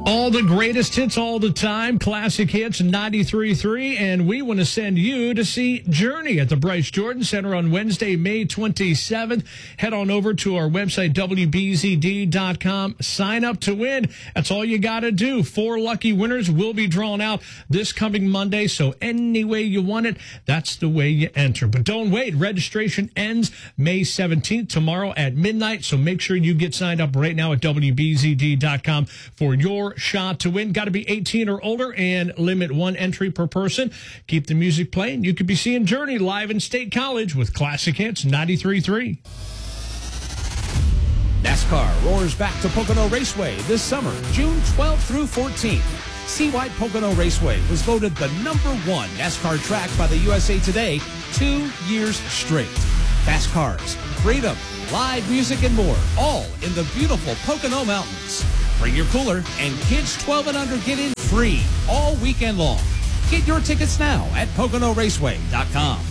All the greatest hits all the time, classic hits 93.3, and we want to send you to see Journey at the Bryce Jordan Center on Wednesday, May 27th. Head on over to our website, WBZD.com. Sign up to win. That's all you got to do. 4 lucky winners will be drawn out this coming Monday, so any way you want it, that's the way you enter. But don't wait. Registration ends May 17th, tomorrow at midnight, so make sure you get signed up right now at WBZD.com for your shot to win. Got to be 18 or older and limit 1 entry per person. Keep the music playing. You could be seeing Journey live in State College with Classic Hits 93.3. NASCAR roars back to Pocono Raceway this summer, June 12th through 14th. See why Pocono Raceway was voted the #1 NASCAR track by the USA Today 2 years straight. Fast cars, freedom, live music, and more, all in the beautiful Pocono Mountains. Bring your cooler, and kids 12 and under get in free all weekend long. Get your tickets now at PoconoRaceway.com.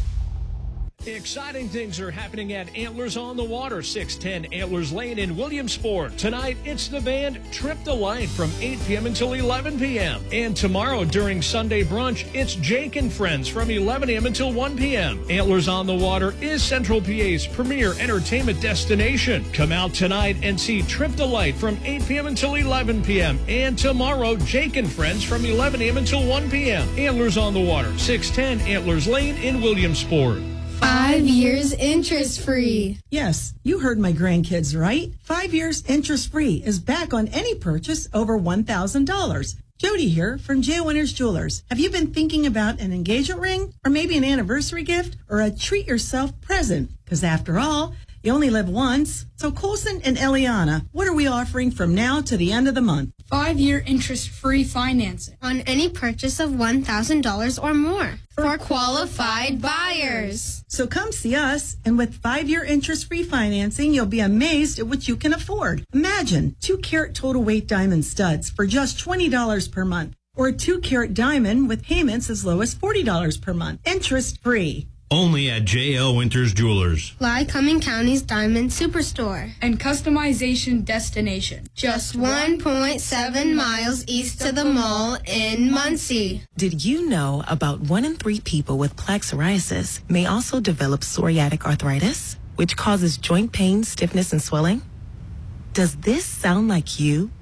Exciting things are happening at Antlers on the Water, 610 Antlers Lane in Williamsport. Tonight, it's the band Trip the Light from 8 p.m. until 11 p.m. And tomorrow, during Sunday brunch, it's Jake and Friends from 11 a.m. until 1 p.m. Antlers on the Water is Central PA's premier entertainment destination. Come out tonight and see Trip the Light from 8 p.m. until 11 p.m. And tomorrow, Jake and Friends from 11 a.m. until 1 p.m. Antlers on the Water, 610 Antlers Lane in Williamsport. 5 years interest-free. Yes, you heard my grandkids right. 5 years interest-free is back on any purchase over $1,000. Jody here from J. Winters Jewelers. Have you been thinking about an engagement ring or maybe an anniversary gift or a treat-yourself present? Because after all, you only live once. So Colson and Eliana, what are we offering from now to the end of the month? 5-year interest-free financing on any purchase of $1,000 or more for qualified buyers. So come see us, and with 5-year interest-free financing, you'll be amazed at what you can afford. Imagine 2-carat total weight diamond studs for just $20 per month, or a 2-carat diamond with payments as low as $40 per month, interest-free. Only at J.L. Winters Jewelers. Lycoming County's Diamond Superstore. And customization destination. Just 1.7 miles east of the mall in Muncie. Did you know about 1 in 3 people with plaque psoriasis may also develop psoriatic arthritis, which causes joint pain, stiffness, and swelling? Does this sound like you?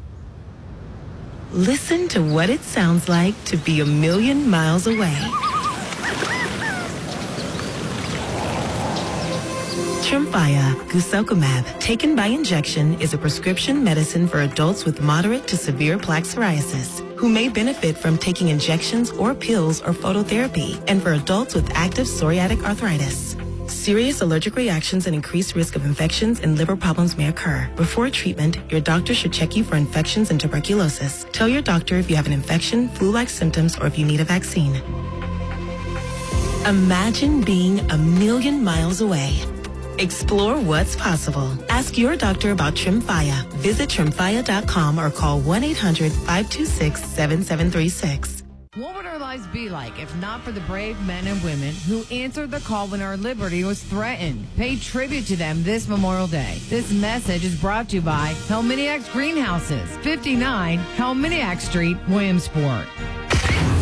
Listen to what it sounds like to be a million miles away. Tremfya guselkumab, taken by injection, is a prescription medicine for adults with moderate to severe plaque psoriasis who may benefit from taking injections or pills or phototherapy, and for adults with active psoriatic arthritis. Serious allergic reactions and increased risk of infections and liver problems may occur. Before treatment, your doctor should check you for infections and tuberculosis. Tell your doctor if you have an infection, flu-like symptoms, or if you need a vaccine. Imagine being a million miles away. Explore what's possible. Ask your doctor about Tremfya. Visit Tremfya.com or call 1-800-526-7736. What would our lives be like if not for the brave men and women who answered the call when our liberty was threatened? Pay tribute to them this Memorial Day. This message is brought to you by Helminiax Greenhouses, 59 Helminiax Street, Williamsport.